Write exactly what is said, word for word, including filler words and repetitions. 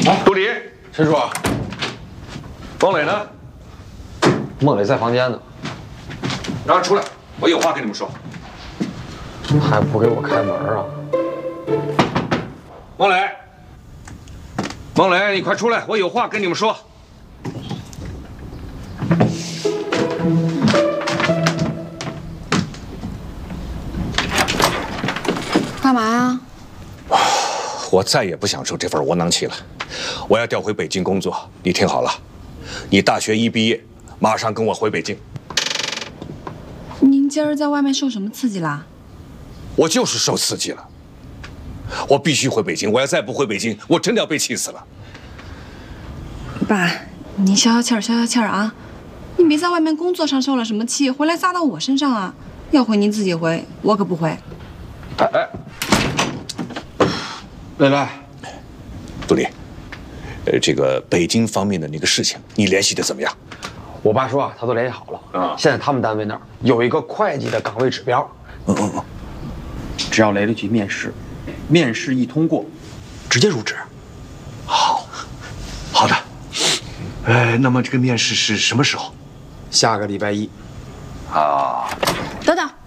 杜离， 陈叔， 孟磊呢？ 孟磊在房间呢， 让他出来，我有话跟你们说。 还不给我开门啊？ 孟磊，孟磊，你快出来，我有话跟你们说。 干嘛呀？ 我再也不享受这份窝囊气了，我要调回北京工作。你听好了，你大学一毕业，马上跟我回北京。 您今儿在外面受什么刺激啦？ 我就是受刺激了，我必须回北京。我要再不回北京，我真的要被气死了。 爸，您消消气儿，消消气儿啊！你别在外面工作上受了什么气，回来撒到我身上啊！要回您自己回，我可不回。 哎哎， 磊磊， 杜丽，呃，这个北京方面的那个事情，你联系的怎么样？ 我爸说啊，他都联系好了啊。现在他们单位那儿有一个会计的岗位指标， 嗯嗯嗯， 只要雷雷去面试，面试一通过，直接入职。 好，好的。呃，那么这个面试是什么时候？ 下个礼拜一。 啊， 等等。